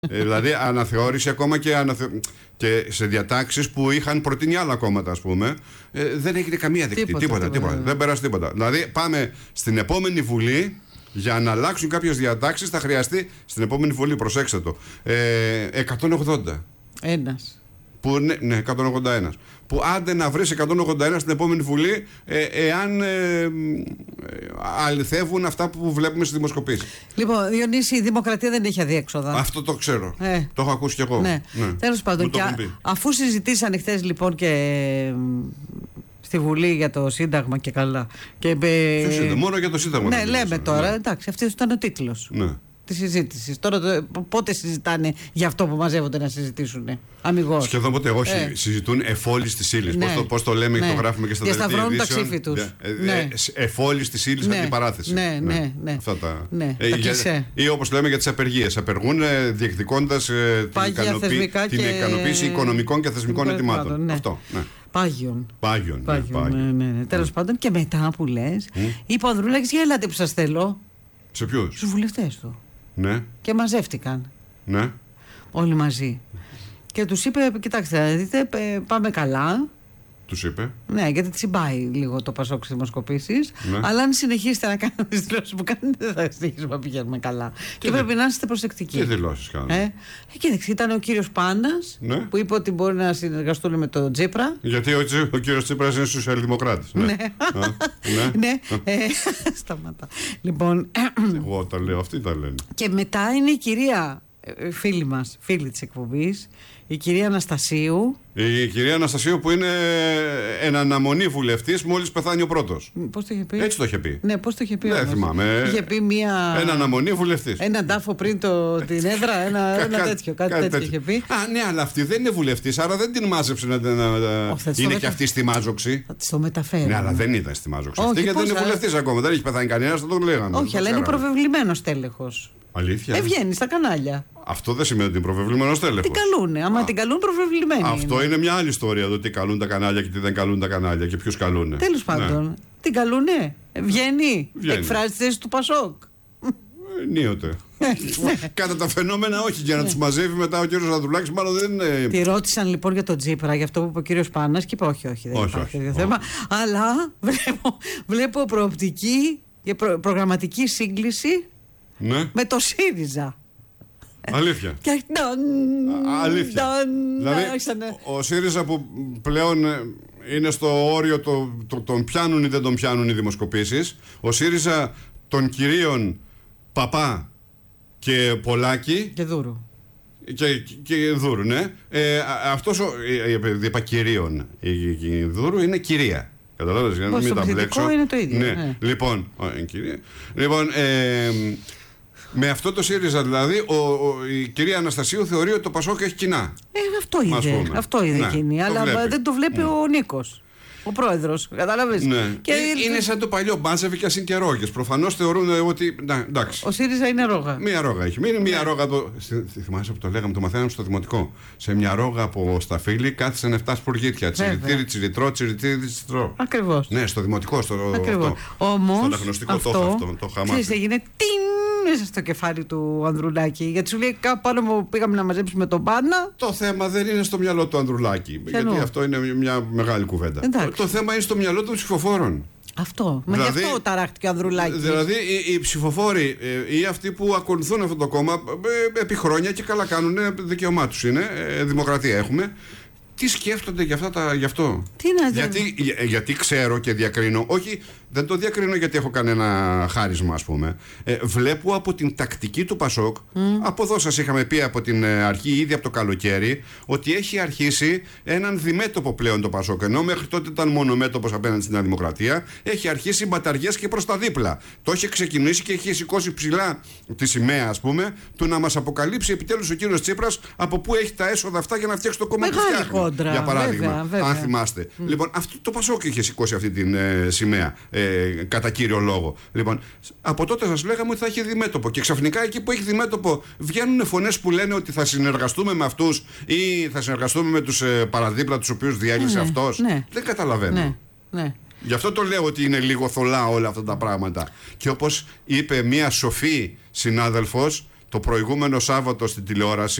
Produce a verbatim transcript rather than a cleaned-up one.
Ε, δηλαδή αναθεώρηση ακόμα και, αναθε... και σε διατάξεις που είχαν προτείνει άλλα κόμματα, ας πούμε. Ε, δεν έγινε καμία δεκτή. Τίποτα, τίποτα, τίποτα, τίποτα. Δεν πέρασε τίποτα. Δηλαδή πάμε στην επόμενη Βουλή. Για να αλλάξουν κάποιες διατάξεις θα χρειαστεί στην επόμενη Βουλή, προσέξτε το, ε, εκατόν ογδόντα. Ένας. Που, ναι, ναι, εκατόν ογδόντα ένα. Που άντε να βρεις εκατόν ογδόντα ένα στην επόμενη Βουλή, ε, εάν ε, ε, αληθεύουν αυτά που βλέπουμε στις δημοσκοπήσεις. Λοιπόν, Διονύση, η δημοκρατία δεν έχει αδιέξοδα. Αυτό το ξέρω. Ε. Το έχω ακούσει κι εγώ. Ναι. Ναι. Τέλος πάντων, και α, αφού συζητήσαν χθες λοιπόν και στη Βουλή για το Σύνταγμα και καλά. Και, Ποιο Σύνταγμα, μόνο για το Σύνταγμα. Ναι, λέμε τώρα, ναι. Εντάξει, αυτός ήταν ο τίτλος. Ναι. Τη συζήτηση. Τώρα το, πότε συζητάνε για αυτό που μαζεύονται να συζητήσουν, αμιγώς. Σχεδόν ποτέ, όχι. Ε. Συζητούν εφόλης της ύλης. Ναι. Πώς, το, πώς το λέμε και ναι. το γράφουμε και στα δελτία ειδήσεων. Και σταυρώνουν τα ξύφη τους. Ε, ναι. ε, εφόλης της ύλης ναι. αντιπαράθεση. Ναι, ναι, ναι. ναι. Αυτά τα. Ναι, ε, τα για, ή όπως λέμε για τις απεργίες. Απεργούν διεκδικώντας ε, την, ικανοποίηση, την και... ικανοποίηση οικονομικών και θεσμικών ετοιμάτων. Ναι. Αυτό. Ναι. Πάγιον. Πάγιον. Πάγιον. Ναι, ναι, ναι. Τέλος mm. πάντων, και μετά που λες, mm. είπε ο Ανδρουλάκης, για ελάτε που σας θέλω. Σε ποιους? Στους βουλευτές του. Ναι. Και μαζεύτηκαν. Ναι. Όλοι μαζί. Και τους είπε, κοιτάξτε, να δείτε, πάμε καλά. Τους είπε. Ναι, γιατί τσιμπάει λίγο το Πασόκ στις δημοσκοπήσεις. Ναι. Αλλά αν συνεχίσετε να κάνετε τις δηλώσεις που κάνετε, δεν θα συνεχίσουμε να πηγαίνουμε καλά. Τι και δε... πρέπει να είστε προσεκτικοί. Τι δηλώσεις κάνετε? Ε, ε, κοίταξε, ήταν ο κύριος Πάνας, ναι. που είπε ότι μπορεί να συνεργαστούν με τον Τσίπρα. Γιατί ο, ο κύριος Τσίπρας είναι σοσιαλδημοκράτης. Ναι. Ναι. Α, ναι. ναι. Ε, σταματά. Λοιπόν. Εγώ τα λέω, αυτοί τα λένε. Και μετά είναι η κυρία, φίλη μας, φίλη της εκπομπής, η κυρία Αναστασίου. Η κυρία Αναστασίου που είναι εν αναμονή βουλευτής μόλις πεθάνει ο πρώτος. Πώς το είχε πει? Έτσι το είχε πει. Ναι, πώς το είχε πει? Δεν θυμάμαι. Είχε πει μία. Εν αναμονή βουλευτής. Ένα τάφο πριν το, την έδρα, ένα, ένα τέτοιο. Κάτι, κάτι τέτοιο, τέτοιο είχε πει. Α, ναι, αλλά αυτή δεν είναι βουλευτής, άρα δεν την μάζεψε να. να, να... Όχι, είναι μετα... και αυτή στη μάζοξη. Θα της το μεταφέρει. Ναι, αλλά δεν ήταν στη μάζοξη. Αυτή γιατί δεν είναι βουλευτής ακόμα. Δεν έχει πεθάνει κανένα, θα το λέγαμε. Όχι, αλλά είναι προβεβλημένος τέλεχος. Αλήθεια. Ε, βγαίνει στα κανάλια. Αυτό δεν σημαίνει ότι είναι προβεβλημένο τέλεχος. Τι καλούνε, άμα Α. την καλούν, προβεβλημένοι. Αυτό είναι. είναι μια άλλη ιστορία. Το τι καλούν τα κανάλια και τι δεν καλούν τα κανάλια και ποιους καλούνε. Τέλος πάντων. Ναι. Την καλούνε. Βγαίνει. Βγαίνει. Εκφράζει τη θέση του Πασόκ. Ενίοτε. Κατά τα φαινόμενα, όχι. Για να τους μαζεύει μετά ο κύριος Ανδρουλάκης, μάλλον δεν είναι. Τη ρώτησαν λοιπόν για τον Τσίπρα, για αυτό που είπε ο κύριος Πάνας, και είπε: Όχι, όχι, δεν όχι, υπάρχει όχι, θέμα. Όχι. Αλλά βλέπω, βλέπω προοπτική και προ, προγραμματική σύγκληση ναι. με το ΣΥΡΙΖΑ. Αλήθεια. Και... Αλήθεια. Δηλαδή, ο ΣΥΡΙΖΑ που πλέον είναι στο όριο το, το, τον πιάνουν ή δεν τον πιάνουν οι δημοσκοπήσεις. Ο ΣΥΡΙΖΑ των κυρίων Παπά και Πολάκη και Δούρου. Και, και, και Δούρου, ναι. Ε, αυτός ο. Ε, είπα κυρίων. Η, η Δούρου είναι κυρία. Καταλάβες, για να μην τα μπλέξω. Είναι το ίδιο. Ναι. Ναι. Λοιπόν, ο, ε, κυρία. Λοιπόν, ε, με αυτό το ΣΥΡΙΖΑ δηλαδή, ο, ο, η κυρία Αναστασίου θεωρεί ότι το Πασόκ έχει κοινά. Ε, αυτό είδε. Αυτό είδε ναι, εκείνη. Αλλά βλέπει. Δεν το βλέπει mm. ο Νίκος. Ο πρόεδρος, κατάλαβες. Ναι. Και ε, είναι σαν το παλιό μπάζεβι και ασυγκερόγες. Προφανώς θεωρούν ότι. Να, εντάξει. Ο ΣΥΡΙΖΑ είναι ρόγα. Μία ρόγα έχει. Είναι μία ρόγα. Το... Θυμάσαι που το λέγαμε, το μαθαίναμε στο δημοτικό. Σε μια ρόγα από Σταφύλη κάθισαν εφτά σπουργίτια. Τσιριτήρι, τσιριτρό, τσιριτήρι, τσιριτρό. Ακριβώς. Ναι, στο δημοτικό. Στο, Όμως. Στο αναγνωστικό το είχα αυτό. Το είχα μάθει. Έγινε τιν μέσα στο κεφάλι του Ανδρουλάκη. Γιατί σου λέει κάπου πάνω που πήγαμε να μαζέψουμε τον Πάνα. Το θέμα δεν είναι στο μυαλό του Ανδρουλάκη. Γιατί αυτό είναι μια μεγάλη κουβέντα. Το θέμα είναι στο μυαλό των ψηφοφόρων. Αυτό. Μα δηλαδή, γι' αυτό ταράχτηκε ο Ανδρουλάκης. Δηλαδή οι, οι ψηφοφόροι ή αυτοί που ακολουθούν αυτό το κόμμα επί χρόνια και καλά κάνουν, δικαίωμά τους είναι, δημοκρατία έχουμε. Τι σκέφτονται για, αυτά τα, για αυτό? Τι να γιατί, για, γιατί ξέρω και διακρίνω. Όχι, δεν το διακρίνω γιατί έχω κανένα χάρισμα, ας πούμε. Ε, βλέπω από την τακτική του Πασόκ, mm. από εδώ σας είχαμε πει από την αρχή, ήδη από το καλοκαίρι, ότι έχει αρχίσει έναν διμέτωπο πλέον το Πασόκ. Ενώ μέχρι τότε ήταν μονομέτωπος απέναντι στην Δημοκρατία, έχει αρχίσει μπαταριές και προς τα δίπλα. Το έχει ξεκινήσει και έχει σηκώσει ψηλά τη σημαία, ας πούμε, του να μας αποκαλύψει επιτέλους ο κύριος Τσίπρας από πού έχει τα έσοδα αυτά για να φτιάξει το κόμμα που φτιάχνει. Για παράδειγμα, βέβαια, βέβαια. αν θυμάστε. Mm. Λοιπόν, αυτό το Πασόκ είχε σηκώσει αυτή την ε, σημαία, ε, κατά κύριο λόγο. Λοιπόν, από τότε σας λέγαμε ότι θα έχει διμέτωπο. Και ξαφνικά εκεί που έχει διμέτωπο βγαίνουν φωνές που λένε ότι θα συνεργαστούμε με αυτούς ή θα συνεργαστούμε με τους ε, παραδίπλα τους οποίους διέλυσε ναι, αυτός. Ναι. Δεν καταλαβαίνω. Ναι, ναι. Γι' αυτό το λέω ότι είναι λίγο θολά όλα αυτά τα πράγματα. Και όπως είπε μία σοφή συνάδελφος, το προηγούμενο Σάββατο στην τηλεόραση.